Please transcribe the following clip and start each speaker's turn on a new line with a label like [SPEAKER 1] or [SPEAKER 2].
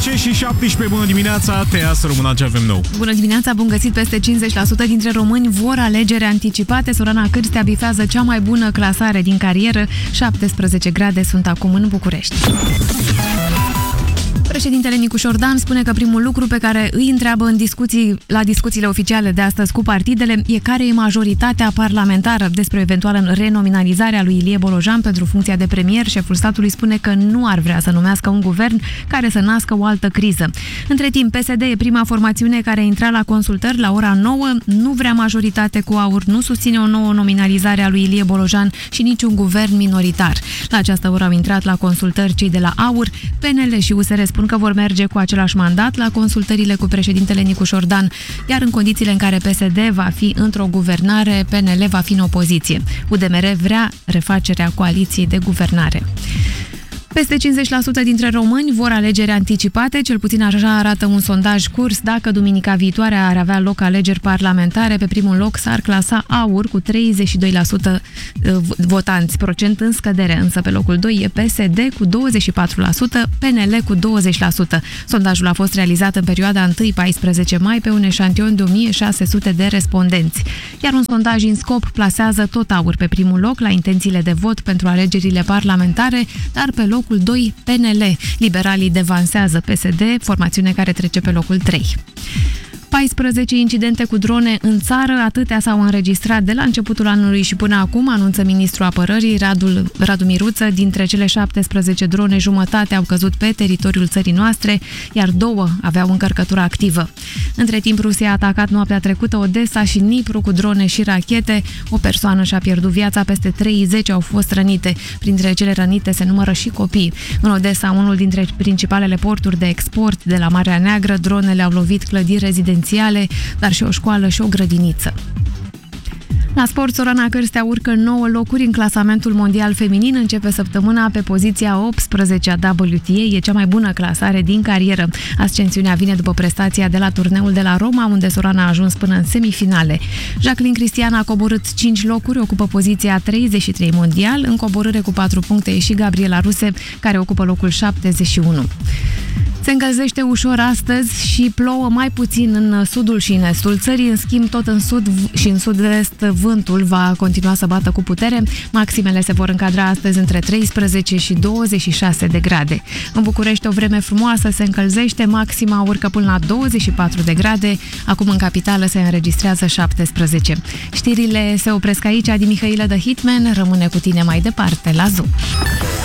[SPEAKER 1] 10:17, bună dimineața, Tea să rămână ce avem nou.
[SPEAKER 2] Bună dimineața, bun găsit. Peste 50% dintre români vor alegeri anticipate. Sorana Cârstea bifează cea mai bună clasare din carieră. 17 grade sunt acum în București. Președintele Nicu Șordan spune că primul lucru pe care îi întreabă la discuțiile oficiale de astăzi cu partidele e care e majoritatea parlamentară. Despre o eventuală renominalizare a lui Ilie Bolojan pentru funcția de premier, șeful statului spune că nu ar vrea să numească un guvern care să nască o altă criză. Între timp, PSD e prima formațiune care intra la consultări la ora 9, nu vrea majoritate cu AUR, nu susține o nouă nominalizare a lui Ilie Bolojan și niciun guvern minoritar. La această oră au intrat la consultări cei de la AUR, PNL și USR spun că vor merge cu același mandat la consultările cu președintele Nicu Șordan, iar în condițiile în care PSD va fi într-o guvernare, PNL va fi în opoziție. UDMR vrea refacerea coaliției de guvernare. Peste 50% dintre români vor alegeri anticipate, cel puțin așa arată un sondaj curs. Dacă duminica viitoare ar avea loc alegeri parlamentare, pe primul loc s-ar clasa AUR cu 32% votanți, procent în scădere, însă pe locul 2 e PSD cu 24%, PNL cu 20%. Sondajul a fost realizat în perioada 1-14 mai pe un eșantion de 1600 de respondenți. Iar un sondaj în scop plasează tot AUR pe primul loc la intențiile de vot pentru alegerile parlamentare, dar pe locul 2 PNL. Liberalii devansează PSD, formațiune care trece pe locul 3. 14 incidente cu drone în țară, atâtea s-au înregistrat de la începutul anului și până acum, anunță ministrul apărării Radu Miruță. Dintre cele 17 drone, jumătate au căzut pe teritoriul țării noastre, iar 2 aveau încărcătură activă. Între timp, Rusia a atacat noaptea trecută Odessa și Dnipru cu drone și rachete. O persoană și-a pierdut viața, peste 30 au fost rănite. Printre cele rănite se numără și copii. În Odessa, unul dintre principalele porturi de export de la Marea Neagră, dronele au lovit clădiri rezidențiale, dar și o școală și o grădiniță. La sport, Sorana Cârstea urcă 9 locuri în clasamentul mondial feminin, începe săptămâna pe poziția 18 a WTA, e cea mai bună clasare din carieră. Ascensiunea vine după prestația de la turneul de la Roma, unde Sorana a ajuns până în semifinale. Jacqueline Cristian a coborât 5 locuri, ocupă poziția 33 mondial, în coborâre cu 4 puncte e și Gabriela Ruse, care ocupă locul 71. Se încălzește ușor astăzi și plouă mai puțin în sudul și în estul țării. În schimb, tot în sud și în sud-est, vântul va continua să bată cu putere. Maximele se vor încadra astăzi între 13 și 26 de grade. În București, o vreme frumoasă, se încălzește, maxima urcă până la 24 de grade. Acum în capitală se înregistrează 17. Știrile se opresc aici. Adi Mihailă, The Hitman, rămâne cu tine mai departe la Zoo.